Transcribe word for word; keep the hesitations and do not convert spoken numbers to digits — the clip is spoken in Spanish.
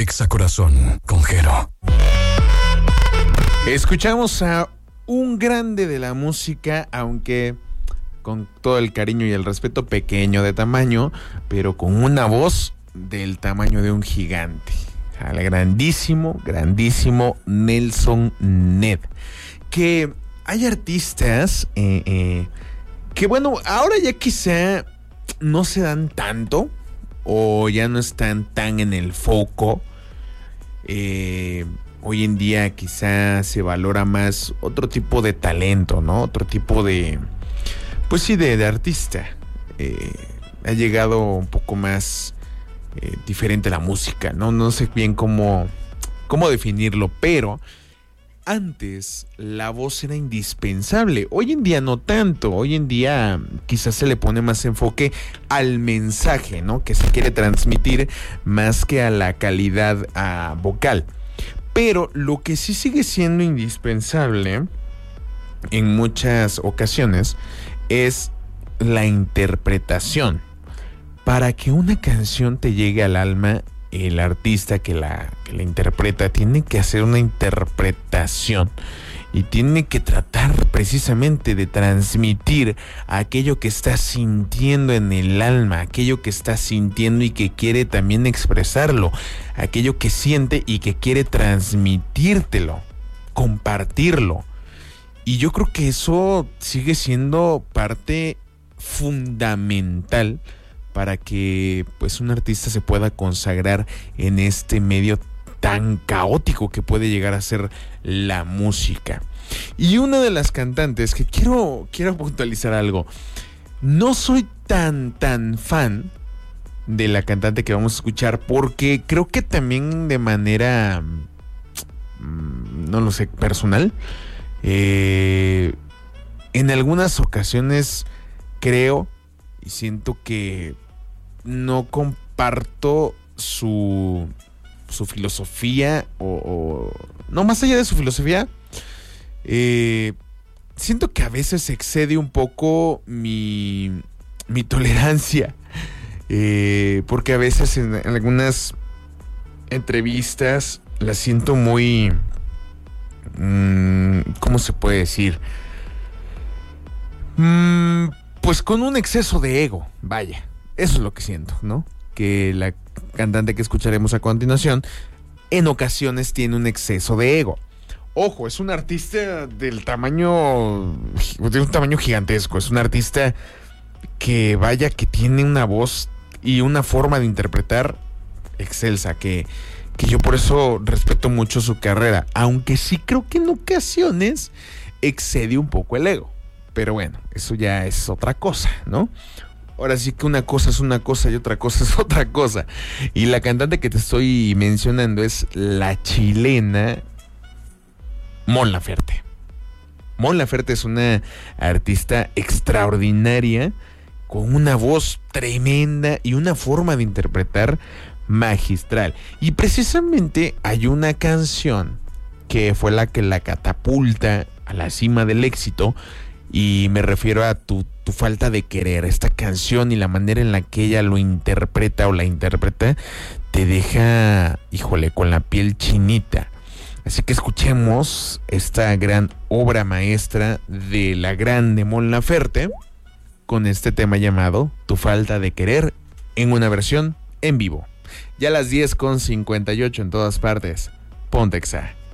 Exa Corazón con Jero. Escuchamos a un grande de la música, aunque con todo el cariño y el respeto, pequeño de tamaño, pero con una voz del tamaño de un gigante. Al grandísimo, grandísimo Nelson Ned. Que hay artistas eh, eh, que, bueno, ahora ya quizá no se dan tanto o ya no están tan en el foco. Eh, hoy en día quizá se valora más otro tipo de talento, ¿no? Otro tipo de, pues sí, de, de artista. Eh, ha llegado un poco más eh, diferente la música, ¿no? No sé bien cómo, cómo definirlo, pero antes la voz era indispensable. Hoy en día no tanto. Hoy en día quizás se le pone más enfoque al mensaje, ¿no?, que se quiere transmitir, más que a la calidad uh, vocal. Pero lo que sí sigue siendo indispensable en muchas ocasiones es la interpretación. Para que una canción te llegue al alma, el artista que la, que la interpreta tiene que hacer una interpretación y tiene que tratar precisamente de transmitir aquello que está sintiendo en el alma, aquello que está sintiendo y que quiere también expresarlo, aquello que siente y que quiere transmitírtelo, compartirlo. Y yo creo que eso sigue siendo parte fundamental para que pues un artista se pueda consagrar en este medio tan caótico que puede llegar a ser la música. Y una de las cantantes que quiero, quiero puntualizar algo. No soy tan tan fan de la cantante que vamos a escuchar, porque creo que también de manera, no lo sé, personal, eh, en algunas ocasiones creo y siento que no comparto su, su filosofía o, o... No, más allá de su filosofía, eh, siento que a veces excede un poco mi, mi tolerancia. Eh, porque a veces en, en algunas entrevistas la siento muy... Mmm, ¿cómo se puede decir? Mmm... Pues con un exceso de ego, vaya, eso es lo que siento, ¿no? Que la cantante que escucharemos a continuación en ocasiones tiene un exceso de ego. Ojo, es un artista del tamaño, de un tamaño gigantesco, es un artista que vaya que tiene una voz y una forma de interpretar excelsa, que, que yo por eso respeto mucho su carrera, aunque sí creo que en ocasiones excede un poco el ego. Pero bueno, eso ya es otra cosa, ¿no? Ahora sí que una cosa es una cosa y otra cosa es otra cosa. Y la cantante que te estoy mencionando es la chilena Mon Laferte. Mon Laferte es una artista extraordinaria, con una voz tremenda y una forma de interpretar magistral. Y precisamente hay una canción que fue la que la catapulta a la cima del éxito. Y me refiero a tu, tu falta de querer. Esta canción y la manera en la que ella lo interpreta o la interpreta te deja, híjole, con la piel chinita. Así que escuchemos esta gran obra maestra de la grande Mon Laferte con este tema llamado Tu falta de querer, en una versión en vivo. Ya a las diez con cincuenta y ocho en todas partes. Ponte Exa.